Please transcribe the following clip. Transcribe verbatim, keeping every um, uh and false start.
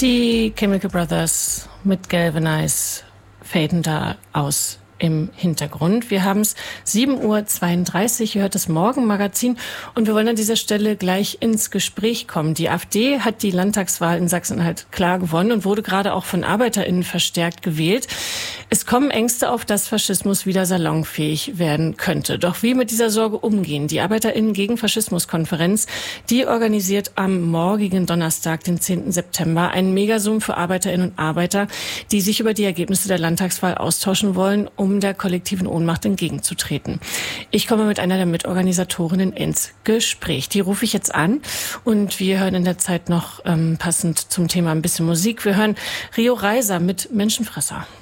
Die Chemical Brothers mit Galvanize faden da aus im Hintergrund. Wir haben es sieben Uhr zweiunddreißig, ihr hört das Morgenmagazin und wir wollen an dieser Stelle gleich ins Gespräch kommen. Die AfD hat die Landtagswahl in Sachsen-Anhalt klar gewonnen und wurde gerade auch von ArbeiterInnen verstärkt gewählt. Es kommen Ängste auf, dass Faschismus wieder salonfähig werden könnte. Doch wie mit dieser Sorge umgehen? Die ArbeiterInnen gegen Faschismus-Konferenz, die organisiert am morgigen Donnerstag, den zehnten September, einen Megasum für ArbeiterInnen und Arbeiter, die sich über die Ergebnisse der Landtagswahl austauschen wollen, um der kollektiven Ohnmacht entgegenzutreten. Ich komme mit einer der Mitorganisatorinnen ins Gespräch. Die rufe ich jetzt an und wir hören in der Zeit noch ähm, passend zum Thema ein bisschen Musik. Wir hören Rio Reiser mit Menschenfresser.